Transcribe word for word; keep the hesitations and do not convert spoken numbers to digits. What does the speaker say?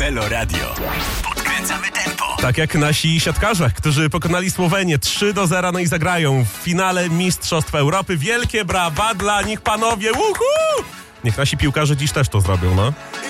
Elo Radio. Podkręcamy tempo. Tak jak nasi siatkarze, którzy pokonali Słowenię trzy do zera, no i zagrają w finale Mistrzostw Europy. Wielkie brawa dla nich, panowie! Uhu! Niech nasi piłkarze dziś też to zrobią, no.